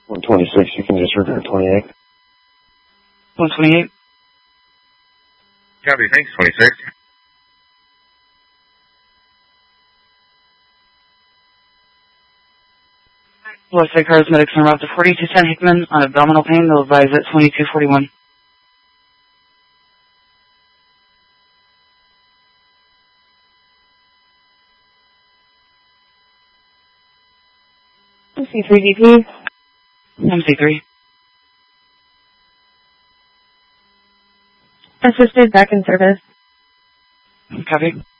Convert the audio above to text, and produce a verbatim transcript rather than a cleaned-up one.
one twenty-six, you can disregard twenty-eight. one twenty-eight. Copy, thanks, twenty-six. Westside Cosmetics on route to forty-two ten Hickman on abdominal pain. They'll advise at twenty-two forty-one. M C three D P. M C three. Assisted back in service. Copy.